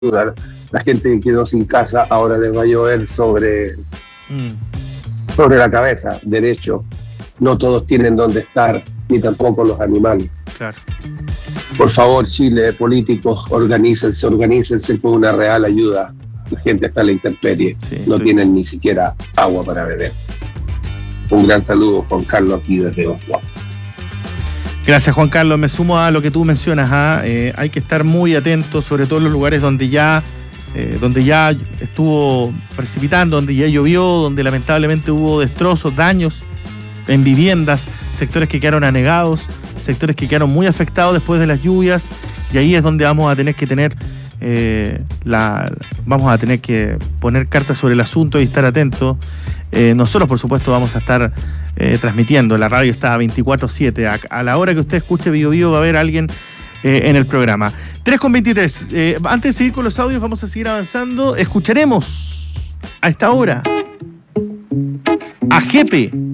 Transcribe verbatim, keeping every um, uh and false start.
ayuda. La gente que quedó sin casa ahora les va a llover sobre, mm. sobre la cabeza, derecho. No todos tienen dónde estar, ni tampoco los animales. Claro. Por favor, Chile, políticos, organícense, organícense con una real ayuda. La gente está en la intemperie, sí, no estoy... tienen ni siquiera agua para beber. Un gran saludo, Juan Carlos, aquí desde Oslo. Gracias, Juan Carlos. Me sumo a lo que tú mencionas. ¿eh? Eh, hay que estar muy atentos, sobre todo en los lugares donde ya, eh, donde ya estuvo precipitando, donde ya llovió, donde lamentablemente hubo destrozos, daños en viviendas, sectores que quedaron anegados, sectores que quedaron muy afectados después de las lluvias, y ahí es donde vamos a tener que tener eh, la, vamos a tener que poner cartas sobre el asunto y estar atentos. Eh, nosotros, por supuesto, vamos a estar eh, transmitiendo. La radio está veinticuatro siete. A, a la hora que usted escuche Bio Bio va a haber alguien eh, en el programa. tres con veintitrés. Eh, antes de seguir con los audios, vamos a seguir avanzando. Escucharemos a esta hora a Jepe.